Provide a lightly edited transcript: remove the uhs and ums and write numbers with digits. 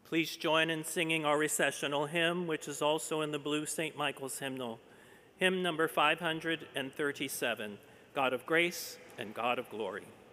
Please join in singing our recessional hymn, which is also in the blue St. Michael's hymnal. Hymn number 537, God of Grace and God of Glory.